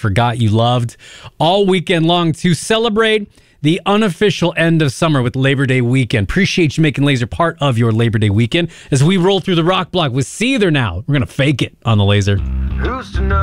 forgot you loved all weekend long to celebrate the unofficial end of summer with Labor Day weekend. Appreciate you making Laser part of your Labor Day weekend as we roll through the rock block with Seether now. We're going to fake it on the Laser. Who's to know?